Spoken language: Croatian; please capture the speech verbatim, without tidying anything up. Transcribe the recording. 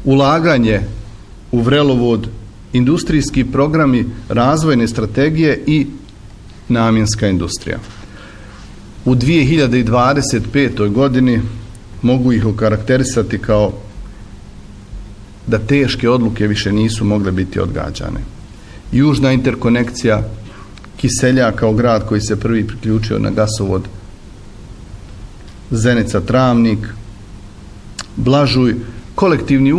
ulaganje u vrelovod, industrijski programi, razvojne strategije i namjenska industrija. U dvije hiljade dvadeset petoj godini mogu ih okarakterisati kao da teške odluke više nisu mogle biti odgađane. Južna interkonekcija, Kiselja kao grad koji se prvi priključio na gasovod Zenica-Travnik, Blažuj, kolektivni